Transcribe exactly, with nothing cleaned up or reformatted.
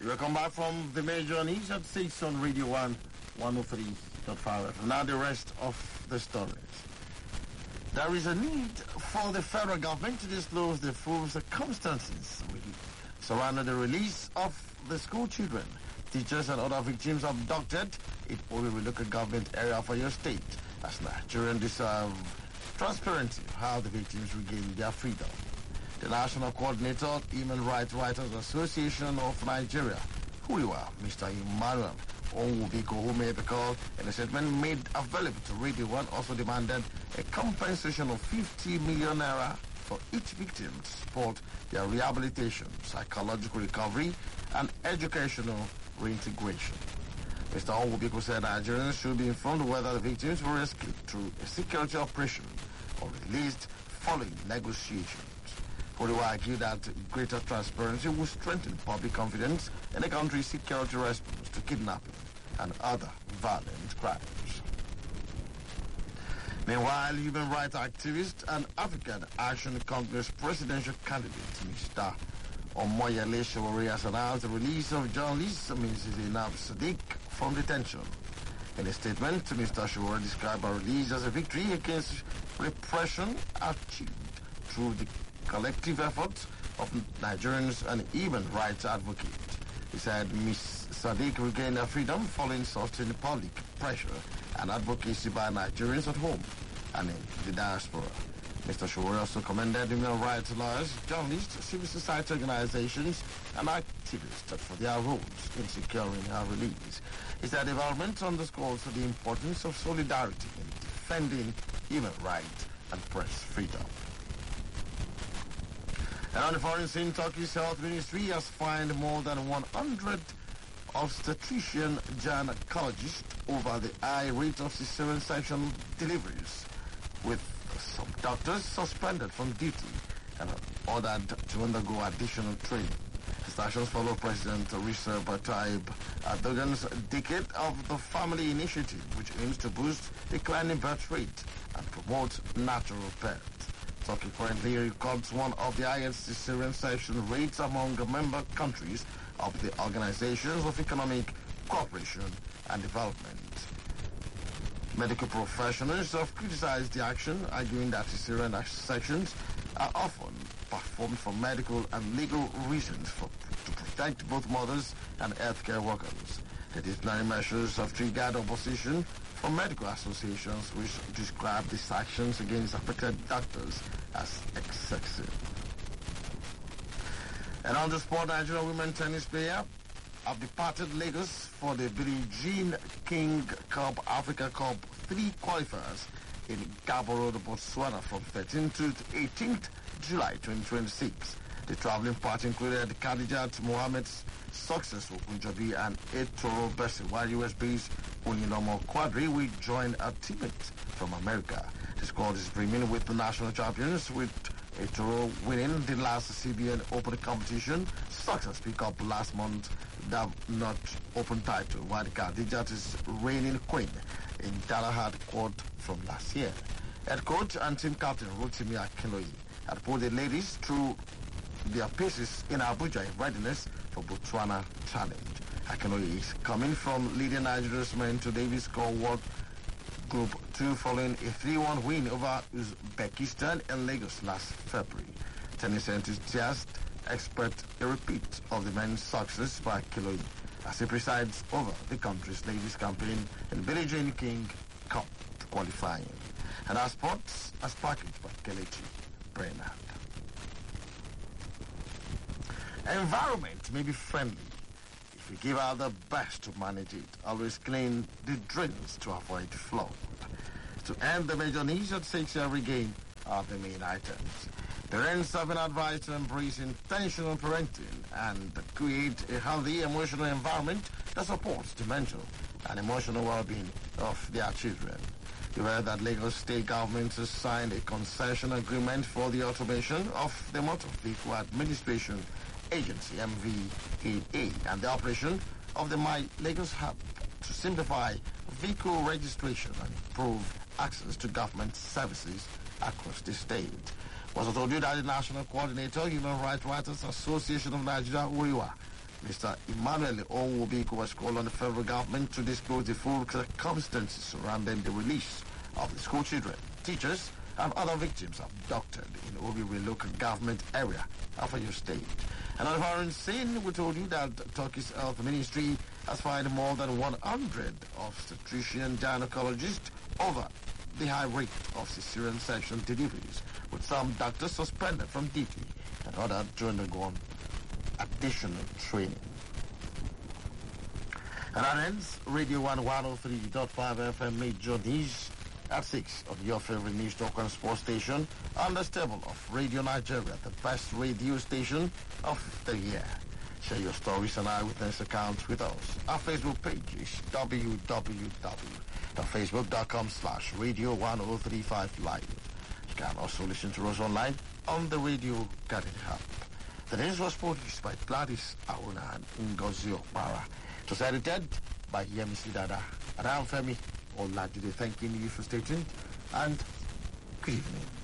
Welcome back from the major news at six on Radio one, one oh three point five. Now the rest of the stories. There is a need for the federal government to disclose the full circumstances surrounding the release of the school children, teachers and other victims abducted in Owerri local government area for your state, as Nigerians deserve transparency how the victims regain their freedom. The National Coordinator, Human Rights Writers Association of Nigeria, Huiwa, Mister Emmanuel Onwubiko, who made the call in a statement made available to Radio one, also demanded a compensation of fifty million naira for each victim to support their rehabilitation, psychological recovery, and educational reintegration. Mister Onwubiko said Nigerians should be informed whether the victims were rescued through a security operation or released following negotiations. Huiwa argued that greater transparency will strengthen public confidence in the country's security response to kidnapping and other violent crimes. Meanwhile, human rights activist and African Action Congress presidential candidate Mister Omoyele Sowore has announced the release of journalist Missus Zainab Sadiq from detention. In a statement, Mister Sowore described her release as a victory against repression achieved through the collective efforts of Nigerians and human rights advocates. He said Miss Sadiq regained her freedom following sustained public pressure and advocacy by Nigerians at home and in the diaspora. Mister Sowore also commended human rights lawyers, journalists, civil society organizations, and activists for their roles in securing her release. He said development underscores the importance of solidarity in defending human rights and press freedom. And on the foreign scene, Turkey's health ministry has fined more than one hundred obstetrician gynecologists over the high rate of cesarean section deliveries, with some doctors suspended from duty and ordered to undergo additional training. The actions follow President Recep Tayyip Erdogan's Decade of the Family initiative, which aims to boost declining birth rate and promote natural birth. Turkey currently records one of the highest cesarean section rates among member countries of the Organizations of Economic Cooperation and Development. Medical professionals have criticized the action, arguing that cesarean sections are often performed for medical and legal reasons for, to protect both mothers and healthcare workers. The disciplinary measures have triggered opposition from medical associations which describe these actions against affected doctors as excessive. And on the sport, Nigerian women tennis player have departed Lagos for the Billie Jean King Cup Africa Cup three qualifiers in Gaborone, Botswana from thirteenth to eighteenth July twenty twenty-six. The traveling party included Khadijat Mohammed's successful Punjabi and Etoro Bessie, while U S-based Onilomo Quadri will join a teammate from America. The squad is brimming with the national champions, with Etoro winning the last C B N Open competition. Success picked up last month the not Open title, while Khadijat is reigning queen in Galahad Court from last year. Head coach and team captain Rotimi Akinloye had put the ladies through their paces in Abuja in readiness for Botswana challenge. Akinloye is coming from leading Nigeria's men to Davis Cup World Group two following a three one win over Uzbekistan in Lagos last February. Tennis enthusiasts expect a repeat of the men's success by Akinloye as he presides over the country's ladies campaign in Billie Jean King Cup qualifying. And our sports as packaged by Kelechi Bernard. Environment may be friendly if we give out the best to manage it. Always clean the drains to avoid flood. To end the major news at six every game are the main items. Parents have been advised to embrace intentional parenting and create a healthy emotional environment that supports the mental and emotional well-being of their children. You heard that Lagos State government has signed a concession agreement for the automation of the Motor Vehicle Administration Agency, M V A A, and the operation of the My Lagos Hub to simplify vehicle registration and improve access to government services across the state. Was told you that the National Coordinator, Human Rights Writers Association of Nigeria, Huiwa, Mister Emmanuel Onwubiku was called on the federal government to disclose the full circumstances surrounding the release of the school children, teachers, and other victims abducted in Obiwe local government area of your state. And on the foreign scene, we told you that Turkey's health ministry has fined more than one hundred obstetrician gynecologists over the high rate of cesarean section deliveries, with some doctors suspended from duty and others to undergo additional training. And that ends Radio one one oh three point five F M Major News at six on your favorite news talk and sports station on the stable of Radio Nigeria, the best radio station of the year. Share your stories and eyewitness accounts with us. Our Facebook page is w w w dot facebook dot com slash radio one oh three five live. You can also listen to us online on the Radio Garden Hub. The news was produced by Gladys Auna and Ngozi Okpara. It was edited by Yemisi Dada. And I'm Femi Olajide, thanking you for stay tuned and good evening.